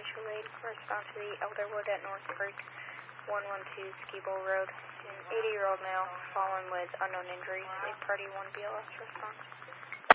mutual aid. Correspond to the Elderwood at North Creek, 112 Ski Bowl Road. An 80-year-old male fallen with unknown injuries. Lead party 1 BLS response.